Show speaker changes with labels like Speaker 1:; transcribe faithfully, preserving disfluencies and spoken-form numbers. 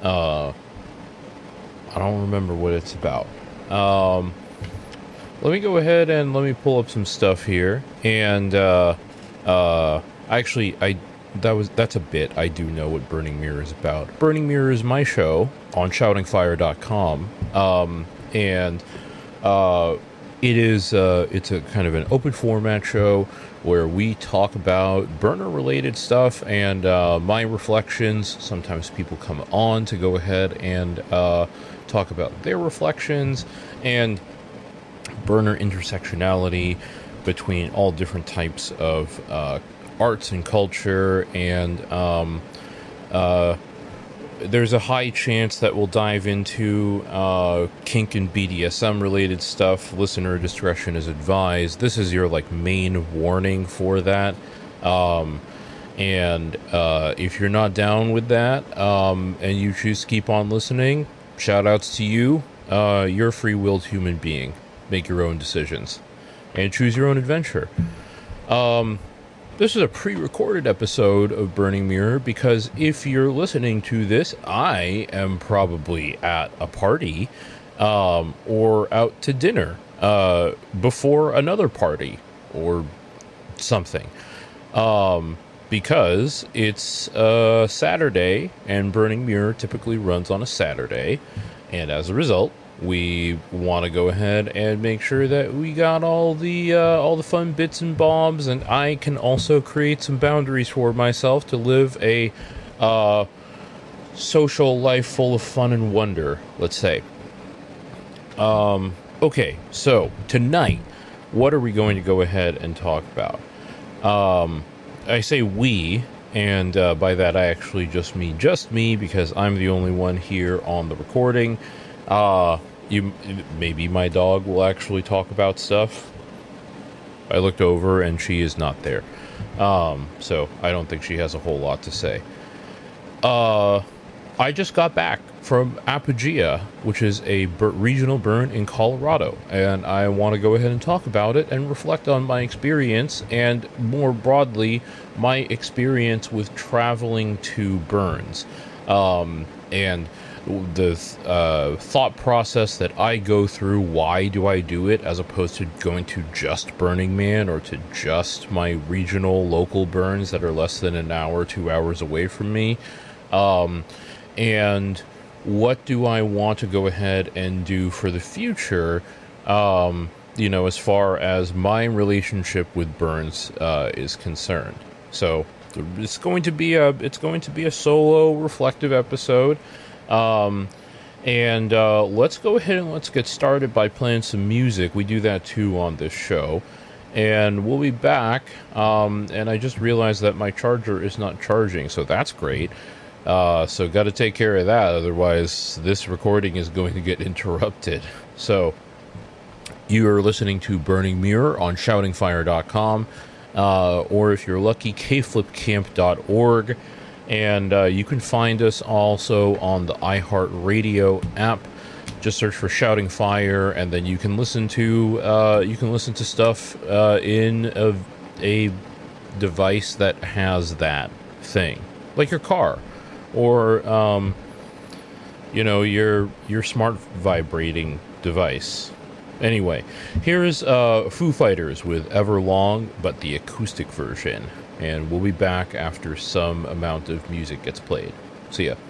Speaker 1: Uh, I don't remember what it's about. Um, let me go ahead and let me pull up some stuff here. And uh, uh, actually, I that was that's a bit. I do know what Burning Mirror is about. Burning Mirror is my show on shouting fire dot com, um, and uh, it is uh, it's a kind of an open format show where we talk about burner related stuff and uh, my reflections. Sometimes people come on to go ahead and uh, talk about their reflections and burner intersectionality between all different types of uh, arts and culture, and um, uh, there's a high chance that we'll dive into uh, kink and B D S M related stuff. Listener discretion is advised. This is your like main warning for that. Um, and uh, if you're not down with that um, and you choose to keep on listening, shout outs to you. Uh, you're a free-willed human being. Make your own decisions and choose your own adventure. Um, this is a pre-recorded episode of Burning Mirror because if you're listening to this, I am probably at a party um, or out to dinner uh, before another party or something. Um, because it's uh, Saturday and Burning Mirror typically runs on a Saturday, and as a result, we want to go ahead and make sure that we got all the uh, all the fun bits and bobs, and I can also create some boundaries for myself to live a uh, social life full of fun and wonder, let's say. Um, okay, so tonight, what are we going to go ahead and talk about? Um, I say we, and uh, by that I actually just mean just me, because I'm the only one here on the recording. Uh, you maybe my dog will actually talk about stuff. I looked over and she is not there. Um, so I don't think she has a whole lot to say. Uh, I just got back from Apogea, which is a bur- regional burn in Colorado, and I want to go ahead and talk about it and reflect on my experience, and more broadly, my experience with traveling to burns. Um, and the uh, thought process that I go through, why do I do it, as opposed to going to just Burning Man or to just my regional local burns that are less than an hour, two hours away from me. Um, and what do I want to go ahead and do for the future, um, you know, as far as my relationship with burns uh, is concerned. So it's going to be a it's going to be a solo reflective episode. Um, and, uh, let's go ahead and let's get started by playing some music. We do that too on this show, and we'll be back. Um, and I just realized that my charger is not charging, so that's great. Uh, so got to take care of that. Otherwise this recording is going to get interrupted. So you are listening to Burning Mirror on shouting fire dot com, uh, or if you're lucky, k flip camp dot org. And uh, you can find us also on the iHeartRadio app. Just search for Shouting Fire, and then you can listen to uh, you can listen to stuff uh, in a, a device that has that thing, like your car, or um, you know, your your smart vibrating device. Anyway, here's uh, Foo Fighters with Everlong, but the acoustic version. And we'll be back after some amount of music gets played. See ya.